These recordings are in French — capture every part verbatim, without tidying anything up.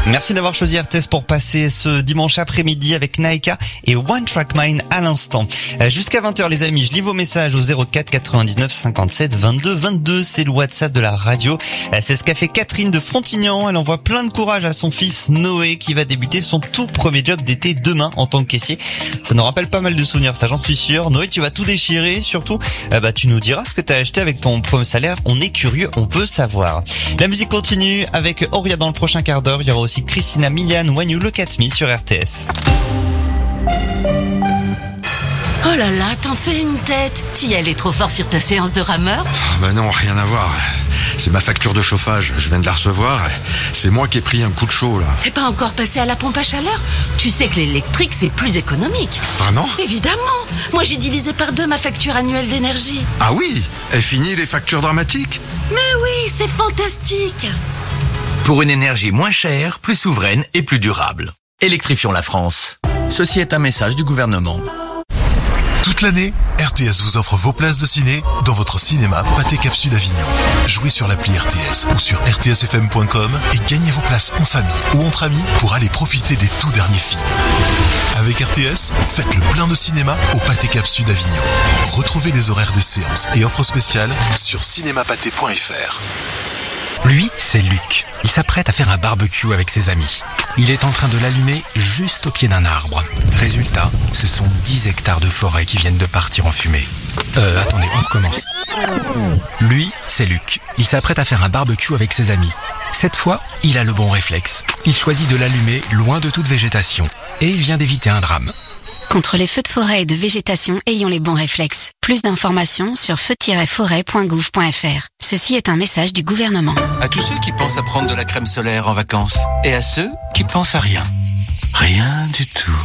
Merci d'avoir choisi R T S pour passer ce dimanche après-midi avec Naika et One Track Mind à l'instant. Jusqu'à vingt heures les amis, je lis vos messages au zéro quatre quatre-vingt-dix-neuf cinquante-sept vingt-deux vingt-deux, c'est le WhatsApp de la radio. C'est ce qu'a fait Catherine de Frontignan, elle envoie plein de courage à son fils Noé qui va débuter son tout premier job d'été demain en tant que caissier. Ça nous rappelle pas mal de souvenirs, ça j'en suis sûr. Noé, tu vas tout déchirer, surtout bah tu nous diras ce que tu as acheté avec ton premier salaire, on est curieux, on veut savoir. La musique continue avec Auria dans le prochain quart d'heure, il y aura aussi Christina Milian, When You Look At Me sur R T S. Oh là là, t'en fais une tête. T'y allais trop fort sur ta séance de rameur? Bah non, rien à voir. C'est ma facture de chauffage, je viens de la recevoir. C'est moi qui ai pris un coup de chaud là. T'es pas encore passé à la pompe à chaleur? Tu sais que l'électrique c'est plus économique. Vraiment? Évidemment. Moi j'ai divisé par deux ma facture annuelle d'énergie. Ah oui? Est fini les factures dramatiques? Mais oui, c'est fantastique. Pour une énergie moins chère, plus souveraine et plus durable. Électrifions la France. Ceci est un message du gouvernement. Toute l'année, R T S vous offre vos places de ciné dans votre cinéma Pathé Cap Sud Avignon. Jouez sur l'appli R T S ou sur r t s f m point com et gagnez vos places en famille ou entre amis pour aller profiter des tout derniers films. Avec R T S, faites le plein de cinéma au Pathé Cap Sud Avignon. Retrouvez les horaires des séances et offres spéciales sur cinémapathé point f r. Lui, c'est Luc. Il s'apprête à faire un barbecue avec ses amis. Il est en train de l'allumer juste au pied d'un arbre. Résultat, ce sont dix hectares de forêt qui viennent de partir en fumée. Euh, attendez, on recommence. Lui, c'est Luc. Il s'apprête à faire un barbecue avec ses amis. Cette fois, il a le bon réflexe. Il choisit de l'allumer loin de toute végétation. Et il vient d'éviter un drame. Contre les feux de forêt et de végétation, ayons les bons réflexes. Plus d'informations sur feu tiret forêt point gouv point f r. Ceci est un message du gouvernement. À tous ceux qui pensent à prendre de la crème solaire en vacances. Et à ceux qui pensent à rien. Rien du tout.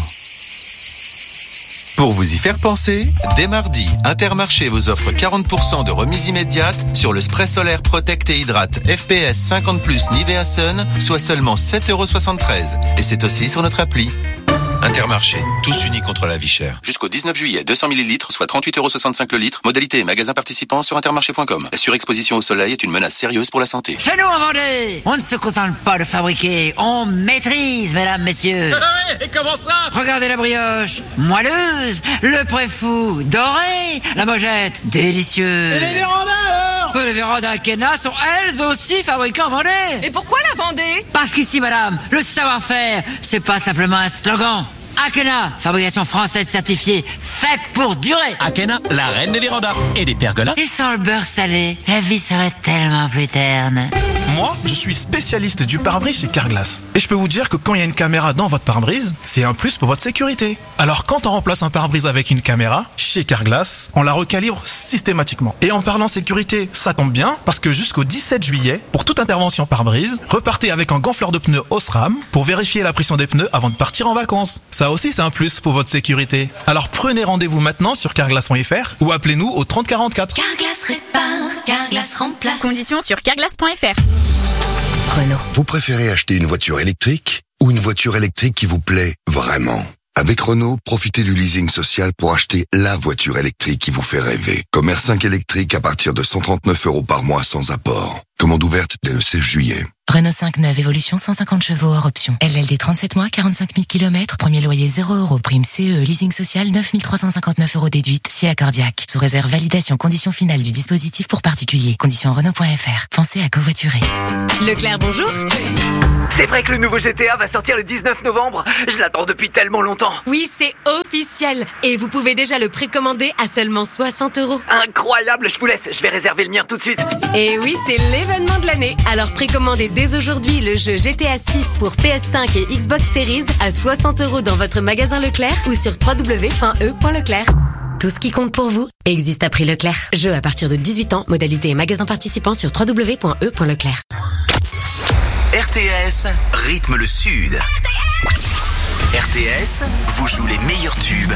Pour vous y faire penser, dès mardi, Intermarché vous offre quarante pour cent de remise immédiate sur le spray solaire Protect et Hydrate F P S cinquante plus Nivea Sun, soit seulement sept euros soixante-treize. Et c'est aussi sur notre appli. Intermarché, tous unis contre la vie chère. Jusqu'au dix-neuf juillet, deux cents millilitres, soit trente-huit euros soixante-cinq le litre. Modalité et magasins participants sur intermarché point com. La surexposition au soleil est une menace sérieuse pour la santé. Chez nous, en Vendée, on ne se contente pas de fabriquer, on maîtrise, mesdames, messieurs. Et comment ça? Regardez la brioche, moelleuse, le préfou, doré, la mojette, délicieux. Et les vérandas alors? Les vérandas Akena sont elles aussi fabriquées en Vendée. Et pourquoi la Vendée? Parce qu'ici, madame, le savoir-faire, c'est pas simplement un slogan. Akena, fabrication française certifiée, faite pour durer. Akena, la reine des vérandas et des pergolas. Et sans le beurre salé, la vie serait tellement plus terne. Moi, je suis spécialiste du pare-brise chez Carglass. Et je peux vous dire que quand il y a une caméra dans votre pare-brise, c'est un plus pour votre sécurité. Alors quand on remplace un pare-brise avec une caméra, chez Carglass, on la recalibre systématiquement. Et en parlant sécurité, ça tombe bien, parce que jusqu'au dix-sept juillet, pour toute intervention pare-brise, repartez avec un gonfleur de pneus Osram pour vérifier la pression des pneus avant de partir en vacances. Ça aussi, c'est un plus pour votre sécurité. Alors prenez rendez-vous maintenant sur carglass point f r ou appelez-nous au trente quarante-quatre. Carglass répare, Carglass remplace. Conditions sur carglass point f r. Renault. Vous préférez acheter une voiture électrique ou une voiture électrique qui vous plaît vraiment? Avec Renault, profitez du leasing social pour acheter la voiture électrique qui vous fait rêver. Comme R cinq électrique à partir de cent trente-neuf euros par mois sans apport. Commande ouverte dès le seize juillet. Renault cinq neuf Évolution cent cinquante chevaux hors option. L L D trente-sept mois, quarante-cinq mille kilomètres. Premier loyer zéro euros. Prime C E. Leasing social neuf mille trois cent cinquante-neuf euros déduite. Si accordiaque. Sous réserve validation conditions finales du dispositif pour particuliers. Conditions Renault point f r. Pensez à covoiturer. Leclerc, bonjour. C'est vrai que le nouveau G T A va sortir le dix-neuf novembre. Je l'attends depuis tellement longtemps. Oui, c'est officiel. Et vous pouvez déjà le précommander à seulement soixante euros. Incroyable, je vous laisse. Je vais réserver le mien tout de suite. Et oui, c'est l'événement de l'année. Alors précommandez dès aujourd'hui le jeu G T A six pour P S cinq et Xbox Series à soixante euros dans votre magasin Leclerc ou sur w w w point e point leclerc. Tout ce qui compte pour vous existe à prix Leclerc. Jeu à partir de dix-huit ans, modalité et magasin participant sur w w w point e point leclerc. R T S rythme le Sud. R T S vous joue les meilleurs tubes